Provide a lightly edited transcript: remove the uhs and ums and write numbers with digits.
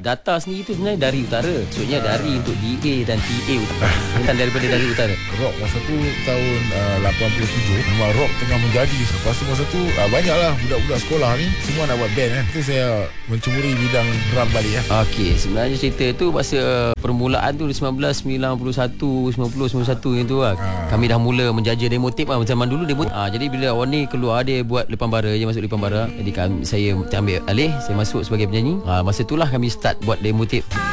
data sendiri tu sebenarnya dari utara. Maksudnya dari untuk DA dan TA utara. Bukan daripada dari utara. Rock masa tu tahun 87 memang rock tengah menjadi. Lepas tu masa tu banyaklah budak-budak sekolah ni semua nak buat band kan. Itu saya mencuburi bidang drum balik ya. Okey, sebenarnya cerita tu masa permulaan tu 1991, 91 yang tu lah. Kami dah mula menjajah demo tape lah. Zaman dulu demo. Jadi bila awal ni keluar, dia buat Lepan Bara, dia masuk Lepan Bara. Jadi saya ambil alih, saya masuk sebagai penyanyi. Masa itulah kami start buat demo tape.